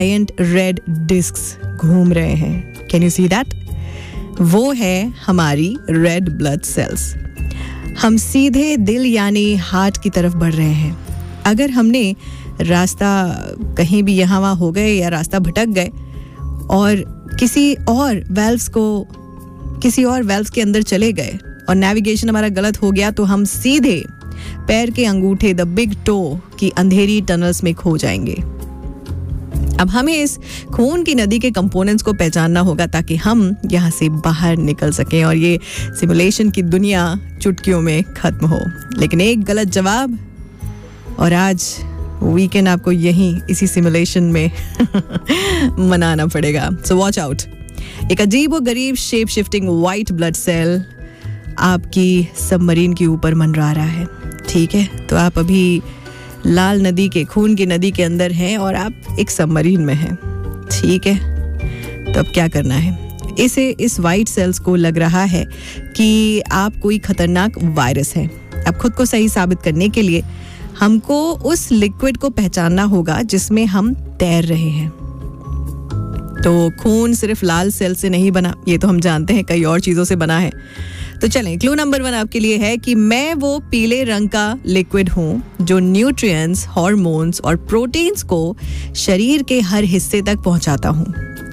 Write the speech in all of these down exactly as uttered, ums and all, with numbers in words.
Giant red discus घूम रहे हैं. Can you see that? वो है हमारी रेड ब्लड सेल्स. हम सीधे दिल यानी हार्ट की तरफ बढ़ रहे हैं. अगर हमने रास्ता कहीं भी यहाँ वहाँ हो गए या रास्ता भटक गए और किसी और वेल्व्स को किसी और वेल्व्स के अंदर चले गए और नेविगेशन हमारा गलत हो गया, तो हम सीधे पैर के अंगूठे द बिग टो की अंधेरी टनल्स में खो जाएंगे. अब हमें इस खून की नदी के कंपोनेंट्स को पहचानना होगा ताकि हम यहाँ से बाहर निकल सकें और ये सिमुलेशन की दुनिया चुटकियों में खत्म हो. लेकिन एक गलत जवाब और आज वीकेंड आपको यहीं इसी सिमुलेशन में मनाना पड़ेगा. So watch out. एक अजीब और गरीब shape shifting white blood cell आपकी सबमरीन के ऊपर मंडरा रहा है. ठीक है, तो आप अभी लाल नदी के खून की नदी के अंदर हैं और आप एक सबमरीन में हैं. ठीक है, तो अब क्या करना है? इसे इस वाइट सेल्स को लग रहा है कि आप कोई खतरनाक वायरस है. अब खुद को सही साबित करने के लिए हमको उस लिक्विड को पहचानना होगा जिसमें हम तैर रहे हैं. तो खून सिर्फ लाल सेल से नहीं बना, ये तो हम जानते हैं, कई और चीजों से बना है. तो चलें, क्लू नंबर वन आपके लिए है कि मैं वो पीले रंग का लिक्विड हूं जो न्यूट्रिएंट्स, हार्मोन्स और प्रोटीन्स को शरीर के हर हिस्से तक पहुंचाता हूं.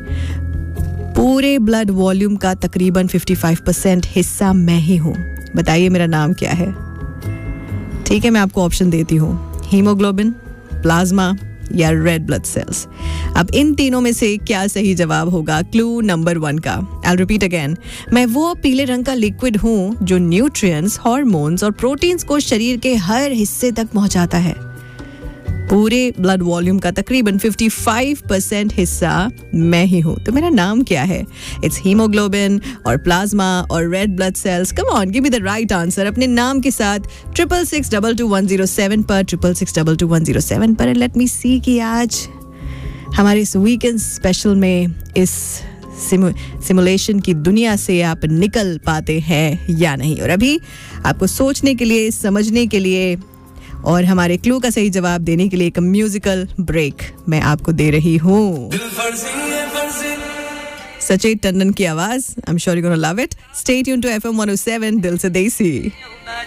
पूरे ब्लड वॉल्यूम का तकरीबन पचपन परसेंट हिस्सा मैं ही हूं. बताइए मेरा नाम क्या है? ठीक है, मैं आपको ऑप्शन देती हूँ. हीमोग्लोबिन, प्लाज्मा या रेड ब्लड सेल्स. अब इन तीनों में से क्या सही जवाब होगा क्लू नंबर वन का? I will repeat again. मैं वो पीले रंग का लिक्विड हूँ जो न्यूट्रिएंट्स, हार्मोन्स और प्रोटीन्स को शरीर के हर हिस्से तक पहुंचाता है. पूरे ब्लड वॉल्यूम का तकरीबन पचपन परसेंट हिस्सा मैं ही हूँ. तो मेरा नाम क्या है? इट्स हीमोग्लोबिन और प्लाज्मा और red blood cells. Come on, give me the right answer अपने नाम के साथ triple six double two one zero seven पर triple six double two one zero seven पर. लेट मी सी कि आज हमारे इस वीकेंड स्पेशल में इस सिमुलेशन की दुनिया से आप निकल पाते हैं या नहीं. और अभी आपको सोचने के लिए, समझने के लिए और हमारे क्लू का सही जवाब देने के लिए एक म्यूजिकल ब्रेक मैं आपको दे रही हूँ. सचेत टंडन की आवाज. I am sure you gonna love it. Stay tuned to F M one O seven, दिल से देसी.